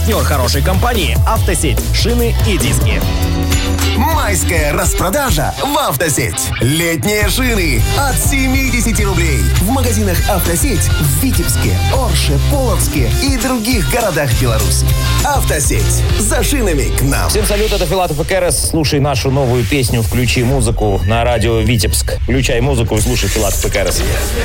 Партнер хорошей компании «Автосеть». Шины и диски. Майская распродажа в «Автосеть». Летние шины от 70 рублей. В магазинах «Автосеть» в Витебске, Орше, Полоцке и других городах Беларуси. «Автосеть». За шинами к нам. Всем салют, это Филатов и Керес. Слушай нашу новую песню «Включи музыку» на радио Витебск. Включай музыку и слушай Филатов и Керес.